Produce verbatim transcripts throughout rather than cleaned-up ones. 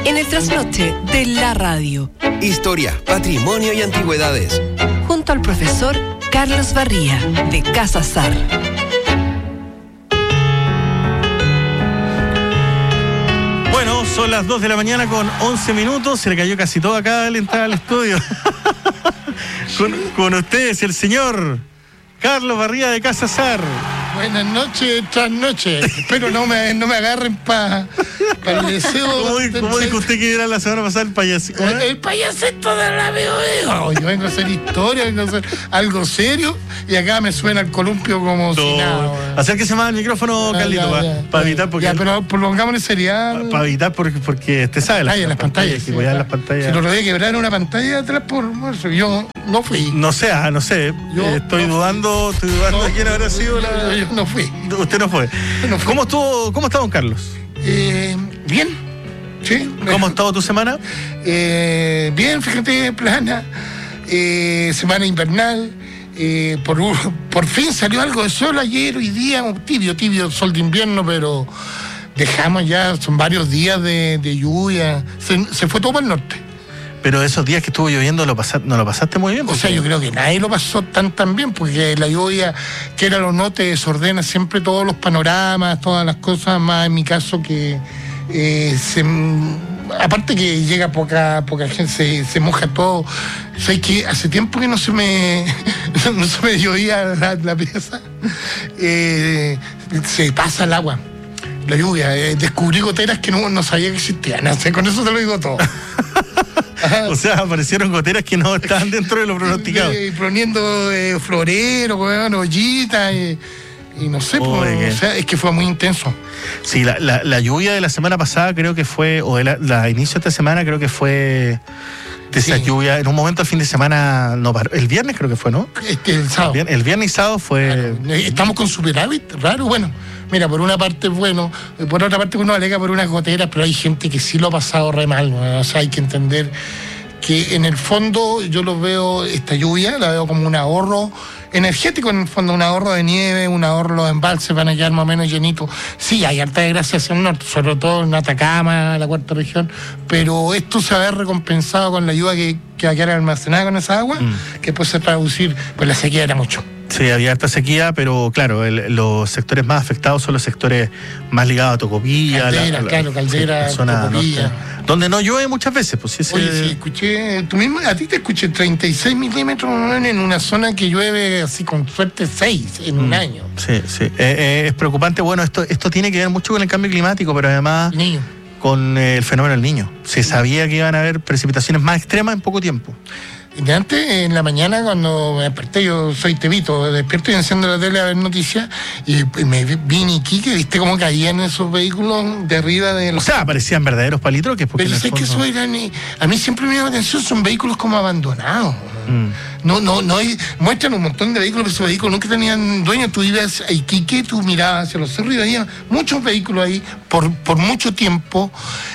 en el trasnoche de la radio. Historia, patrimonio y antigüedades. Junto al profesor Carlos Barría, de Casa Sar. Bueno, son las dos de la mañana con once minutos. Se le cayó casi todo acá al entrar al estudio. con, con ustedes, el señor Carlos Barría, de Casa Sar. Buenas noches, tras noches. Espero no me, no me agarren para pa el deseo. ¿Cómo, de, ¿Cómo dijo usted que era la semana pasada el payasito? El, el payasito de la veo. Oh, yo vengo a hacer historia, vengo a hacer algo serio y acá me suena el columpio como no. si nada. Acérquese más al micrófono, ah, Carlito, para pa evitar porque. Ya, pero prolongámosle seriedad. Para evitar porque, porque te sabe las, las pantallas. Sí, cuidar las pantallas. Si lo rodea quebrar una pantalla atrás por eso, yo no fui. No sé, ah, no sé. Yo eh, estoy no dudando, estoy dudando no, de quién habrá sido la. Yo no fui. Usted no fue. No fui. ¿Cómo estuvo, cómo está don Carlos? Eh, bien. Sí. ¿Cómo ha estado tu semana? Eh, bien, fíjate, plana. Eh, semana invernal. Eh, por, por fin salió algo de sol ayer, hoy día, tibio, tibio, sol de invierno, pero dejamos ya, son varios días de, de lluvia. Se, se fue todo para el norte. Pero esos días que estuvo lloviendo, ¿lo pasaste, ¿no lo pasaste muy bien? O sea, yo creo que nadie lo pasó tan tan bien, porque la lluvia, que era lo no, te desordena siempre todos los panoramas, todas las cosas, más en mi caso que eh, se, aparte que llega poca poca gente, se, se moja todo. O sea, que hace tiempo que no se me no se me llovía la, la pieza. Eh, se pasa el agua, la lluvia. Eh, descubrí goteras que no, no sabía que existían. O sea, con eso te lo digo todo. Ajá. O sea, aparecieron goteras que no estaban dentro de lo pronosticado. Y poniendo eh, florero, bueno, ollitas, y, y no sé, oh, pues, o sea, es que fue muy intenso. Sí, la, la, la lluvia de la semana pasada creo que fue, o de la, la inicio de esta semana creo que fue de esa sí. lluvia. En un momento el fin de semana, no paró. El viernes creo que fue, ¿no? Este, el sábado. El, el viernes y sábado fue... Claro. Estamos con superávit, raro, bueno. Mira, por una parte es bueno, por otra parte uno alega por unas goteras, pero hay gente que sí lo ha pasado re mal, ¿no? O sea, hay que entender que en el fondo yo lo veo, esta lluvia, la veo como un ahorro energético, en el fondo, un ahorro de nieve, un ahorro, los embalses van a quedar más o menos llenitos. Sí, hay harta desgracia hacia el norte, sobre todo en Atacama, la cuarta región, pero esto se va a ver recompensado con la lluvia que, que va a quedar almacenada con esa agua, mm. que puede traducir, pues la sequía era mucho. Sí, había harta sequía, pero claro, el, los sectores más afectados son los sectores más ligados a Tocopilla. Caldera, la, claro, Caldera, sí, Tocopilla. Norte, donde no llueve muchas veces. Pues, ese... Oye, sí, escuché, tú mismo, a ti te escuché treinta y seis milímetros en una zona que llueve así con suerte seis en mm. un año. Sí, sí, eh, eh, es preocupante. Bueno, esto, esto tiene que ver mucho con el cambio climático, pero además Niño. con eh, el fenómeno del Niño. Se sí. sabía que iban a haber precipitaciones más extremas en poco tiempo. De antes, en la mañana, cuando me desperté, yo soy tebito, despierto y enciendo la tele a ver noticias, y me vi en Iquique, viste cómo caían esos vehículos de arriba de los... O sea, parecían verdaderos palitroques. Porque pero sé fondo... que eso eran... A mí siempre me llama la atención, son vehículos como abandonados. Mm. No, no, no hay... Muestran un montón de vehículos, pero esos vehículos nunca tenían dueño. Tú ibas a Iquique, tú mirabas hacia los cerros y veías muchos vehículos ahí por, por mucho tiempo,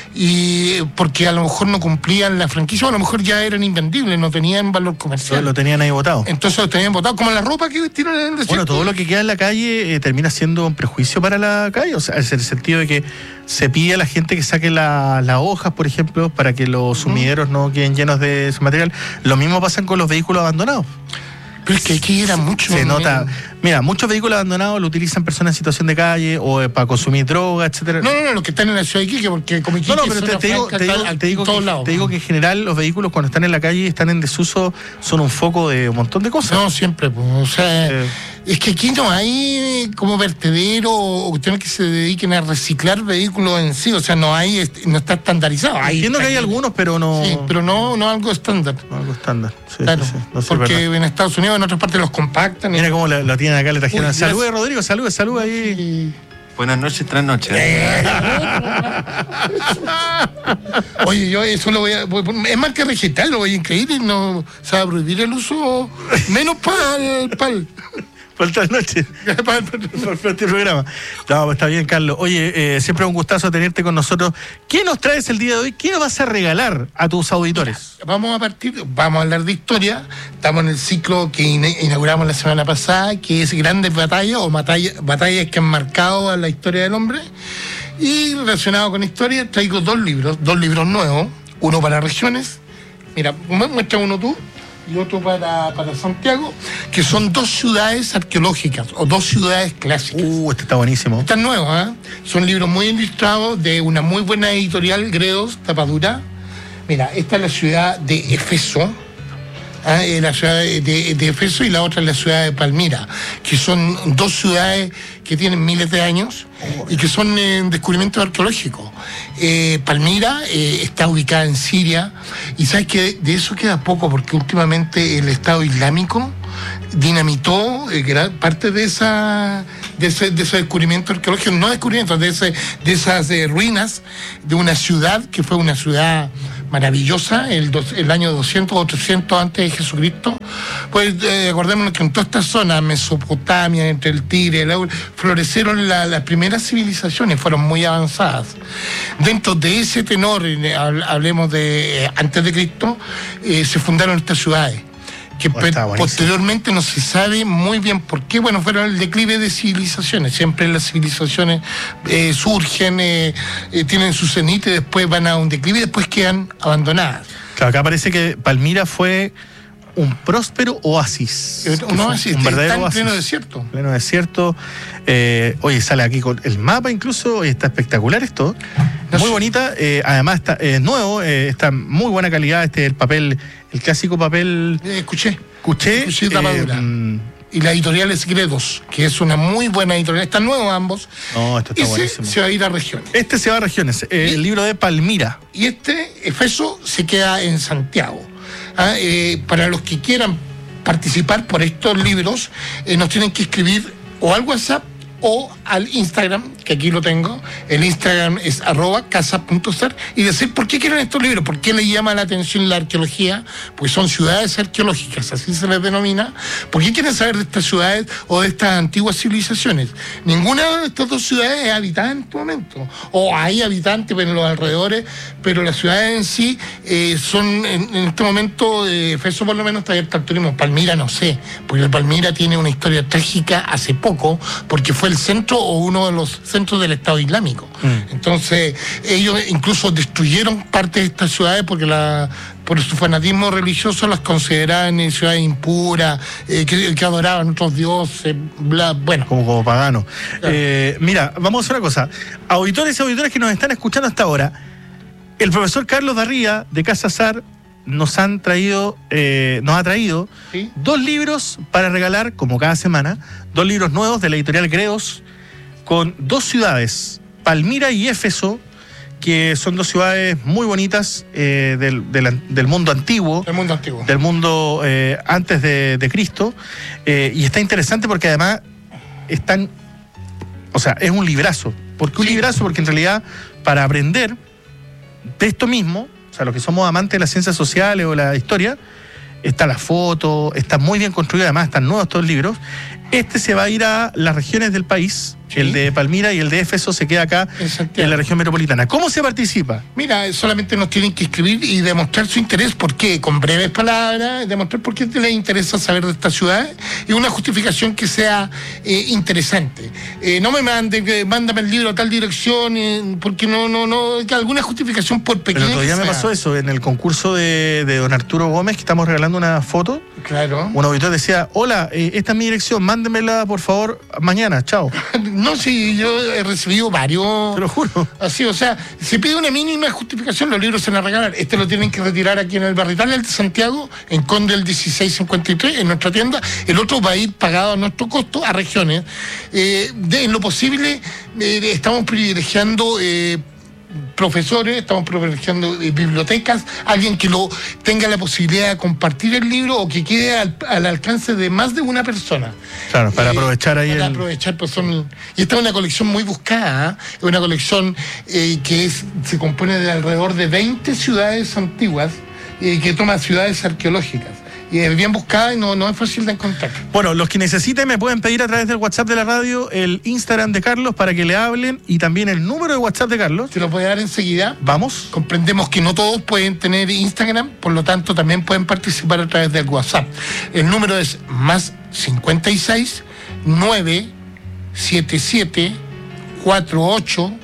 y porque a lo mejor no cumplían la franquicia, o a lo mejor ya eran invendibles, no tenían valor comercial. Lo tenían ahí botado. Entonces lo tenían botado, como la ropa que vistieron en el desierto. Bueno, todo lo que queda en la calle eh, termina siendo un prejuicio para la calle, o sea, es el sentido de que se pide a la gente que saque las la hojas, por ejemplo, para que los sumideros uh-huh. no queden llenos de ese material. Lo mismo pasa con los vehículos abandonados. Pero es que aquí era mucho. Se nota. Mira, muchos vehículos abandonados lo utilizan personas en situación de calle o eh, para consumir droga, etcétera. No, no, no, los que están en la ciudad de Iquique, porque como Iquique no, no, pero te, te, digo, te, digo, te, digo que, lados, te digo que en general los vehículos cuando están en la calle, están en desuso, son un foco de un montón de cosas. No, siempre, pues, o sea, eh. es que aquí no hay como vertedero o cuestiones que se dediquen a reciclar vehículos en sí, o sea, no hay, no está estandarizado. Hay, Entiendo que hay algunos, pero no... Sí, pero no, no algo estándar. No algo estándar, sí, claro, sí, sí. No sé, porque en Estados Unidos, en otras partes los compactan. Mira y... cómo la, la tienen acá, le trajeron. Salude, Rodrigo, salude, salude ahí. Sí. Buenas noches, tras noches. Oye, yo eso lo voy a... Es más que vegetal, lo voy a increíble, no se va a prohibir el uso, menos para el... Pal. Falta noche. Por este programa. No, pues está bien, Carlos. Oye, eh, siempre un gustazo tenerte con nosotros. ¿Qué nos traes el día de hoy? ¿Qué nos vas a regalar a tus auditores? Mira, vamos a partir, vamos a hablar de historia. Estamos en el ciclo que inauguramos la semana pasada, que es Grandes Batallas o batallas, batallas que han marcado a la historia del hombre. Y relacionado con historia, traigo dos libros, dos libros nuevos, uno para regiones, mira, muestra uno tú, y otro para, para Santiago, que son dos ciudades arqueológicas, o dos ciudades clásicas. Uh, este está buenísimo. Están nuevos, ¿eh? Son libros muy ilustrados, de una muy buena editorial, Gredos, tapadura. Mira, esta es la ciudad de Efeso, ¿eh? La ciudad de, de, de Efeso, y la otra es la ciudad de Palmira, que son dos ciudades que tienen miles de años y que son eh, descubrimientos arqueológicos. Eh, Palmira eh, está ubicada en Siria, y sabes que de eso queda poco, porque últimamente el Estado Islámico dinamitó eh, gran parte de esa de ese, de ese descubrimiento arqueológico, no descubrimiento, de, ese, de esas eh, ruinas de una ciudad que fue una ciudad maravillosa, el, dos, el año doscientos o trescientos antes de Jesucristo. Pues eh, acordémonos que en toda esta zona, Mesopotamia, entre el Tigre, el Eufrates, florecieron la, las primeras civilizaciones, fueron muy avanzadas. Dentro de ese tenor, eh, hablemos de eh, antes de Cristo, eh, se fundaron estas ciudades, que oh, posteriormente no se sabe muy bien por qué. Bueno, fueron el declive de civilizaciones. Siempre las civilizaciones eh, surgen, eh, eh, tienen su cenit y después van a un declive y después quedan abandonadas. Claro, acá parece que Palmira fue un próspero oasis. Un oasis, un verdadero está en pleno desierto. Pleno desierto. Eh, oye, sale aquí con el mapa incluso, oye, está espectacular esto. No muy sé. bonita, eh, además está eh, nuevo, eh, está muy buena calidad, este el papel, el clásico papel. Eh, escuché. Escuché. Escuché tapadura. Eh, y la editorial es Gredos, que es una muy buena editorial. Están nuevos ambos. No, esto está Ese buenísimo. se va a ir a regiones. Este se va a regiones, eh, el libro de Palmira. Y este, Efeso, se queda en Santiago. Ah, eh, para los que quieran participar por estos libros, eh, nos tienen que escribir o al WhatsApp o al Instagram, que aquí lo tengo. El Instagram es arroba casa punto ser, y decir por qué quieren estos libros, por qué les llama la atención la arqueología, pues son ciudades arqueológicas, así se les denomina. ¿Por qué quieren saber de estas ciudades o de estas antiguas civilizaciones? Ninguna de estas dos ciudades es habitada en este momento, o hay habitantes en los alrededores, pero las ciudades en sí eh, son, en, en este momento, eh, Efeso por lo menos está abierta al turismo. Palmira no sé, porque Palmira tiene una historia trágica hace poco, porque fue el centro o uno de los centros del Estado Islámico. Mm. Entonces, ellos incluso destruyeron parte de estas ciudades porque la, por su fanatismo religioso las consideraban eh, ciudades impuras, eh, que, que adoraban otros dioses, bla, bueno. Como, como pagano. Claro. Eh, mira, vamos a hacer una cosa. Auditores y auditoras que nos están escuchando hasta ahora, el profesor Carlos Barría, de Casa Sar, nos han traído, eh, nos ha traído ¿Sí? dos libros para regalar, como cada semana, dos libros nuevos de la editorial Gredos, con dos ciudades, Palmira y Éfeso, que son dos ciudades muy bonitas eh, del, del, del mundo antiguo. Del mundo antiguo. Del mundo eh, antes de, de Cristo. Eh, y está interesante porque además están, o sea, es un librazo. ¿Por qué un sí. librazo? Porque en realidad, para aprender de esto mismo, o sea, los que somos amantes de las ciencias sociales o la historia, está la foto, está muy bien construido, además están nuevos estos libros. Este se va a ir a las regiones del país, sí. el de Palmira y el de Éfeso se queda acá en, en la región metropolitana. ¿Cómo se participa? Mira, solamente nos tienen que escribir y demostrar su interés, por qué, con breves palabras, demostrar por qué les interesa saber de esta ciudad y una justificación que sea eh, interesante. Eh, no me manden, eh, mándame el libro a tal dirección, eh, porque no, no, no, que alguna justificación por pequeña. Pero todavía me sea. pasó eso, en el concurso de, de don Arturo Gómez, que estamos regalando una foto. Claro. Un auditor decía, hola, eh, esta es mi dirección, mándemela por favor mañana, chao. No, sí, yo he recibido varios. Te lo juro. Así, o sea, se pide una mínima justificación, los libros se van a regalar. Este lo tienen que retirar aquí en el Barrital de Santiago, en Conde el dieciséis cincuenta y tres, en nuestra tienda. El otro va a ir pagado a nuestro costo a regiones. Eh, de, en lo posible, eh, estamos privilegiando Eh, profesores, estamos privilegiando eh, bibliotecas, alguien que lo tenga la posibilidad de compartir el libro o que quede al, al alcance de más de una persona. Claro, para eh, aprovechar ahí para el... aprovechar, pues son... Y esta es una colección muy buscada, ¿eh? Es una colección eh, que es, se compone de alrededor de veinte ciudades antiguas y eh, que toma ciudades arqueológicas. Y es bien buscada y no, no es fácil de encontrar. Bueno, los que necesiten me pueden pedir a través del WhatsApp de la radio el Instagram de Carlos para que le hablen y también el número de WhatsApp de Carlos. Se lo puede dar enseguida. Vamos. Comprendemos que no todos pueden tener Instagram, por lo tanto también pueden participar a través del WhatsApp. El número es más cincuenta y seis, nueve, siete siete, cuatro ocho,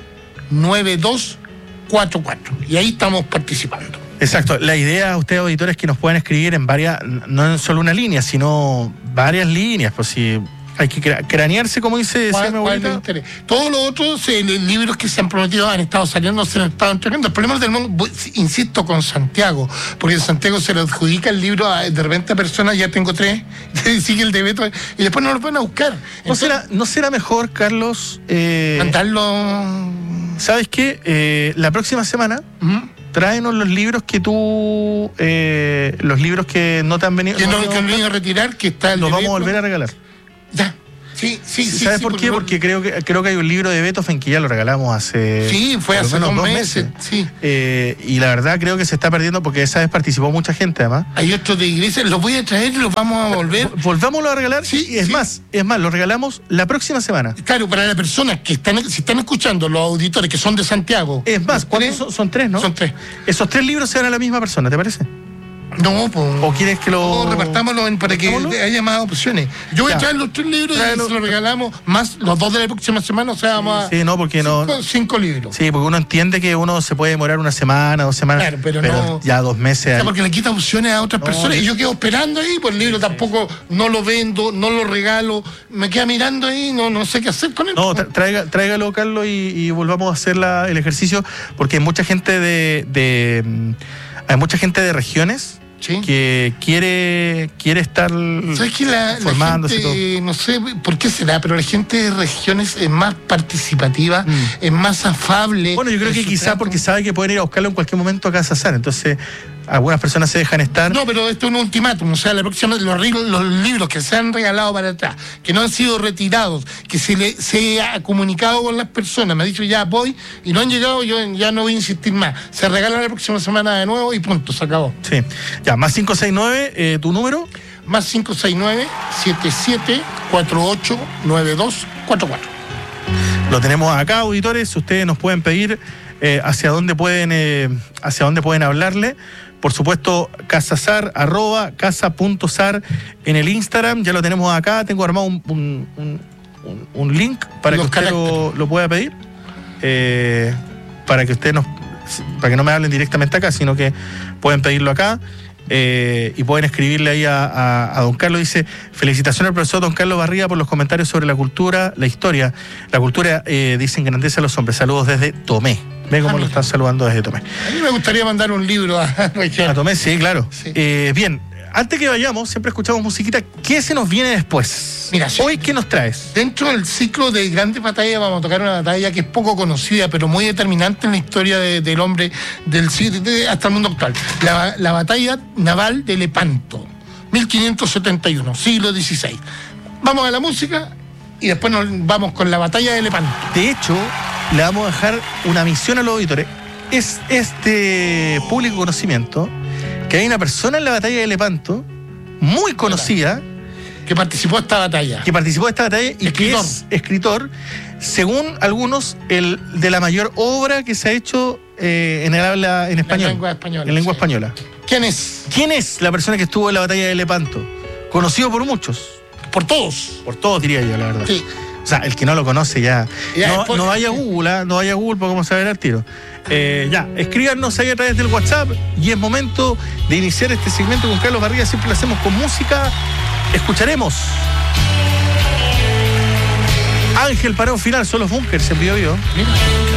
nueve dos cuatro cuatro. Y ahí estamos participando. Exacto. La idea, ustedes auditores, es que nos puedan escribir en varias, no en solo una línea, sino varias líneas, pues si hay que cra- cranearse, como dice decía mi abuelita. Todos los otros eh, libros que se han prometido han estado saliendo, se han estado entregando. El problema del mundo, insisto, con Santiago, porque Santiago se le adjudica el libro a, de repente a personas, ya tengo tres, sigue el de Beto, y después no lo pueden a buscar. Entonces, ¿No será, ¿No será mejor, Carlos, eh, mandarlo? ¿Sabes qué? Eh, la próxima semana... ¿Mm? Tráenos los libros que tú, eh, los libros que no te han venido. Que no, que han venido a retirar, que está el los de vamos Beto. a volver a regalar. Ya. Sí, sí, sí. ¿Sabes sí, por qué? Porque creo que creo que hay un libro de Beethoven que ya lo regalamos hace. Sí, fue hace dos meses. meses. Sí. Eh, y la verdad creo que se está perdiendo porque esa vez participó mucha gente, además. Hay otros de iglesia, los voy a traer y los vamos a volver. Volvámoslo a regalar. Sí, es sí. más, es más, lo regalamos la próxima semana. Claro, para las personas que están, si están escuchando, los auditores que son de Santiago. Es más, ¿cuántos son? Son tres, ¿no? Son tres. Esos tres libros se dan a la misma persona, ¿te parece? No, pues. ¿O quieres que lo.? No, repartámoslo en, para que haya más opciones. Yo voy ya. a traer los tres libros Tráelo. y se los regalamos, más los dos de la próxima semana, o sea, vamos sí, a. Sí, no, porque cinco, no. Cinco libros. Sí, porque uno entiende que uno se puede demorar una semana, dos semanas. Claro, pero, pero no. Ya dos meses. O sea, porque le quita opciones a otras no, personas. Y yo quedo esperando ahí, pues el libro tampoco no lo vendo, no lo regalo, me queda mirando ahí, no, no sé qué hacer con él. No, traiga, tráigalo, Carlos, y, y volvamos a hacer la, el ejercicio, porque hay mucha gente de. de hay mucha gente de regiones. Sí. Que quiere quiere estar ¿Sabes que la, formándose la gente, no sé por qué será, pero la gente de regiones es más participativa, mm. es más afable? Bueno, yo creo que quizá trato. porque sabe que pueden ir a buscarlo en cualquier momento a Casa Sar, entonces algunas personas se dejan estar. No, pero esto es un ultimátum, o sea, la próxima, los, los libros que se han regalado para atrás, que no han sido retirados, que se le se ha comunicado con las personas, me ha dicho ya voy, y no han llegado, yo ya no voy a insistir más. Se regalan la próxima semana de nuevo y punto, se acabó. Sí, ya, más cinco seis nueve, eh, ¿tu número? Más cinco seis nueve, siete siete cuatro ocho nueve dos cuatro cuatro. Lo tenemos acá, auditores, ustedes nos pueden pedir eh, hacia dónde pueden, eh, hacia dónde pueden hablarle. Por supuesto, casasar, arroba, casa.sar en el Instagram, ya lo tenemos acá, tengo armado un, un, un, un link para Los que usted lo, lo pueda pedir, eh, para que usted nos, para que no me hablen directamente acá, sino que pueden pedirlo acá, eh, y pueden escribirle ahí a, a, a don Carlos. Dice: felicitaciones al profesor don Carlos Barría por los comentarios sobre la cultura, la historia. La cultura, eh, dice, engrandece a los hombres. Saludos desde Tomé. Ve cómo ah, lo están saludando desde Tomé. A mí me gustaría mandar un libro a A Tomé, sí, claro. Sí. Eh, bien, antes que vayamos, siempre escuchamos musiquita. ¿Qué se nos viene después? Mira, hoy, ¿qué nos traes? Dentro del ciclo de grandes batallas vamos a tocar una batalla que es poco conocida, pero muy determinante en la historia de, del hombre del de, hasta el mundo actual. La, la batalla naval de Lepanto, mil quinientos setenta y uno, siglo dieciséis. Vamos a la música y después nos vamos con la batalla de Lepanto. De hecho, le vamos a dejar una misión a los auditores. Es este público conocimiento que hay una persona en la batalla de Lepanto muy conocida que participó de esta batalla que participó de esta batalla y escritor. que es escritor, según algunos, el de la mayor obra que se ha hecho eh, en el habla en español, en lengua española, en lengua sí. española. ¿Quién es? ¿Quién es la persona que estuvo en la batalla de Lepanto? Conocido por muchos. Por todos. Por todos, diría yo, la verdad. Sí. O sea, el que no lo conoce ya. ya no, después, no vaya a Google, ¿eh? no vaya a Google porque vamos a ver al tiro. Eh, ya, escríbanos ahí a través del WhatsApp y es momento de iniciar este segmento con Carlos Barría. Siempre lo hacemos con música. Escucharemos Ángel para un final, son los Bunkers en Bio Bio. Mira.